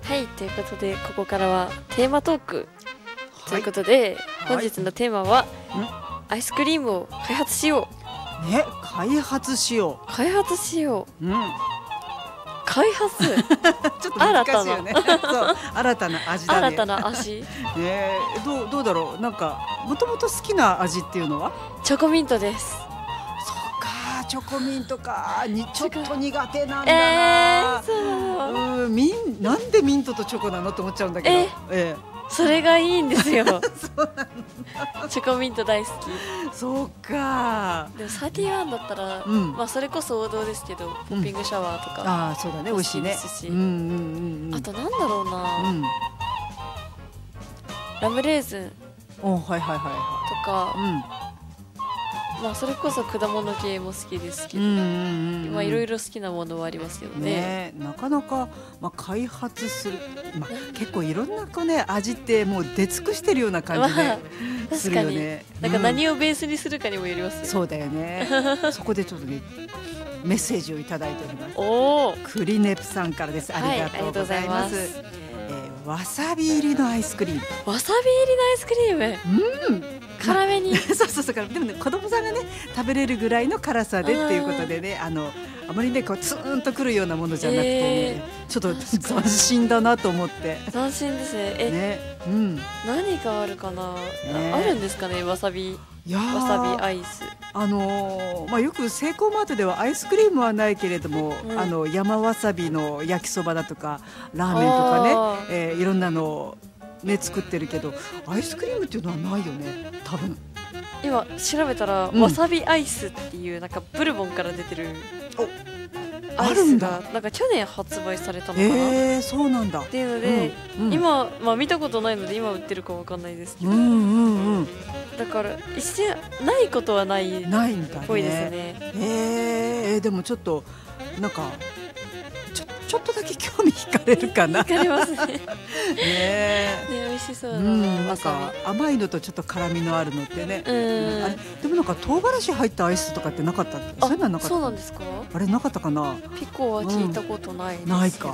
はい、ということでここからはテーマトークということで、本日のテーマはアイスクリームを開発しよう。ね、開発しよう。開発しよう。開発ちょっと難しいよね。そう、新たな味だね。 新たな味。 どうだろう。なんかもともと好きな味っていうのはチョコミントです。 そうか、チョコミントか。ちょっと苦手なんだな。なんでミントとチョコなのって思っちゃうんだけど。 それがいいんですよ。 そうなんだ。 チョコミント大好き。 そうか。 でも31だったら、まあそれこそ王道ですけど、ポッピングシャワーとか。 ああ、そうだね、美味しいね。 あとなんだろうな。ラムレーズン。とか。まあそれこそ果物系も好きですけど、まあいろいろ好きなものはありますけどね。 なかなか開発する、結構いろんな味ってもう出尽くしてるような感じでするよね。 なんか何をベースにするかにもよりますよね。 そうだよね。そこでちょっとねメッセージをいただいております。クリネプさんからです。ありがとうございます。わさび入りのアイスクリーム。 わさび入りのアイスクリーム。辛めに。 そうでもね、子供さんがね食べれるぐらいの辛さでっていうことでね、あまりねこうツーンとくるようなものじゃなくてね、ちょっと斬新だなと思って。 斬新ですね。何があるかな。あるんですかね、わさびアイス。 よくセイコーマートではアイスクリームはないけれども、山わさびの焼きそばだとかラーメンとかね、いろんなのね作ってるけど、アイスクリームっていうのはないよね、多分。 今調べたら、わさびアイスっていうなんかブルボンから出てるアイスがなんか去年発売されたのかな。 そうなんだ。 っていうので、今見たことないので今売ってるかわかんないですけど、だから一瞬ないことはないっぽいですね。 でもちょっとなんかちょっとだけ興味惹かれるかな。 惹かれますね。美味しそうだな。 なんか甘いのとちょっと辛みのあるのってね。でもなんか唐辛子入ったアイスとかってなかったっけ？そういうのはなかった。 そうなんですか？ あれなかったかな。 ピコは聞いたことないですけど。 ないか。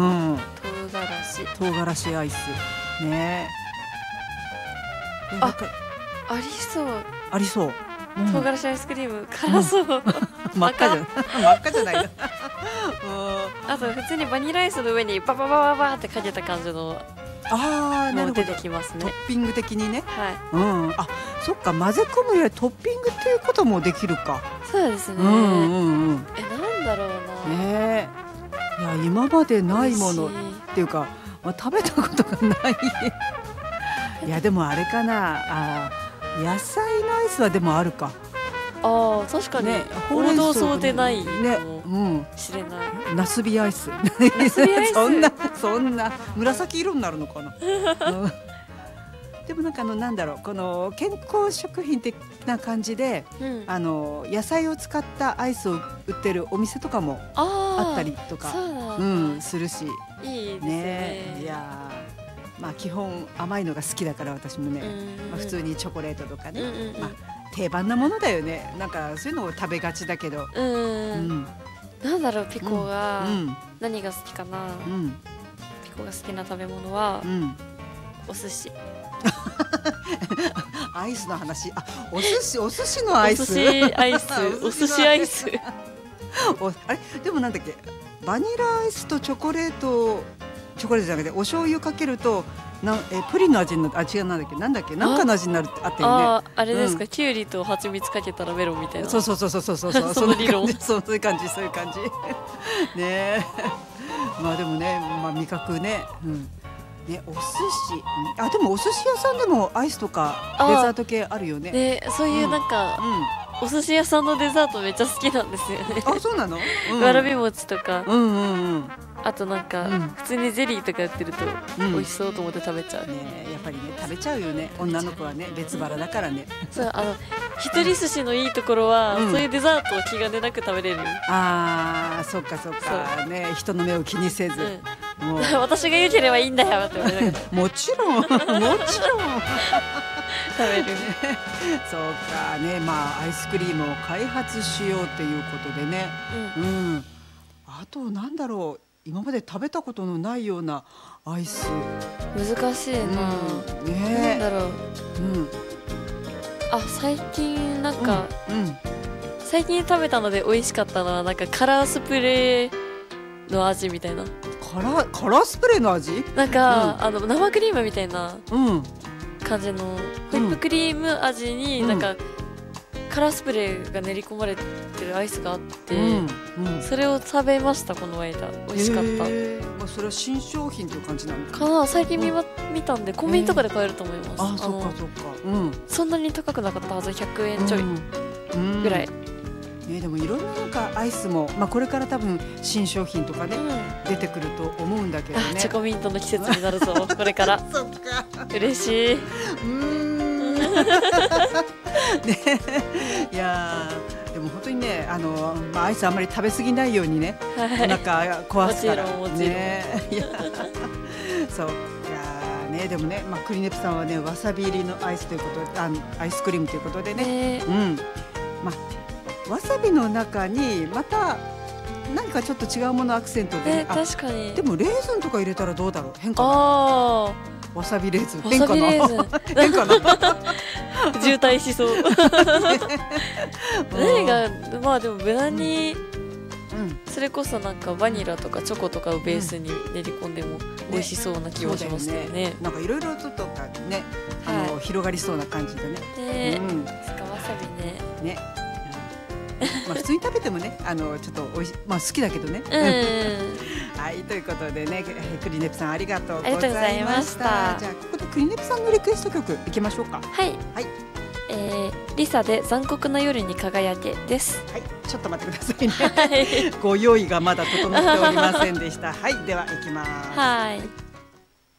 唐辛子アイスね。 ありそう。 ありそう。 唐辛子アイスクリーム辛そう。 真っ赤じゃない。 あと普通にバニラアイスの上にバババババってかけた感じの出てきますね。 トッピング的にね。あ、そっか、混ぜ込むよりトッピングっていうこともできるか。 そうですね。なんだろうな。 いや、今までないものっていうか、食べたことがない。いやでもあれかな、野菜のアイスはでもあるか。 確かに王道そうでないかもしれない。 ナスビアイス。そんな紫色になるのかな。でもなんかなんだろう、この健康食品的な感じで、野菜を使ったアイスを売ってるお店とかもあったりとかするし。 いいですね。 いや、基本甘いのが好きだから私もね、普通にチョコレートとかね、定番なものだよね。なんかそういうのを食べがちだけど。 なんだろう、ピコが何が好きかな。ピコが好きな食べ物はお寿司。 アイスの話。お寿司のアイス。 お寿司アイス。 あれでもなんだっけ、バニラアイスとチョコレートじゃなくてお醤油かけるとプリンの味になる。違う、なんだっけなんかの味になるってあったよね。 あれですか、キュウリと蜂蜜かけたらメロンみたいな。 そうその理論。 そういう感じね。でもね、味覚ね。お寿司。でもお寿司屋さんでもアイスとかデザート系あるよね。 そういうなんかお寿司屋さんのデザートめっちゃ好きなんですよね。 そうなの？ わらび餅とか。あとなんか普通にゼリーとかやってると美味しそうと思って食べちゃう。 やっぱりね、食べちゃうよね。女の子はね、別腹だからね。 そう、一人寿司のいいところはそういうデザートを気兼ねなく食べれる。 そっかね、人の目を気にせず。 私が良ければいいんだよって思いながら。 もちろん食べるね。そうかね、アイスクリームを開発しようっていうことでね。あとなんだろう、 今まで食べたことのないようなアイス。 難しいな、なんだろう、最近なんか、最近食べたので美味しかったのはなんかカラースプレーの味みたいな。 カラースプレーの味？ なんか、生クリームみたいな感じのホイップクリーム味になんか、カラースプレーが練り込まれてるアイスがあって、それを食べました。この間美味しかった。 それは新商品という感じなのかな。最近見たんでコンビニとかで買えると思います。 そうかそうか。 そんなに高くなかったはず。100円ちょいぐらい。 でもいろんななんかアイスも、これから多分新商品とかね、出てくると思うんだけどね。 チョコミントの季節になるぞこれから。 そっか。 嬉しい。 いやでも本当にね、アイスあんまり食べ過ぎないようにね、お腹壊すからね。そうでもね、クリネプさんはね、わさび入りのアイスということで、アイスクリームということでね、わさびの中にまた何かちょっと違うものアクセントで、 確かに。 でもレーズンとか入れたらどうだろう、変かな。わさびレーズン変かな。変かな。 渋滞しそう。何がでも無難に、それこそなんかバニラとかチョコとかをベースに練り込んでも美味しそうな気はしますよね。 なんかいろいろとかね、広がりそうな感じでね。 わさびね。 普通に食べてもね、ちょっとおいしい、好きだけどね。はい、ということでね、クリネプさんありがとうございました。じゃあここでクリネプさんのリクエスト曲いきましょうか。 はい。リサで残酷な夜に輝けです。 はい、ちょっと待ってくださいね。ご用意がまだ整っておりませんでした。はい、では行きます。 はい。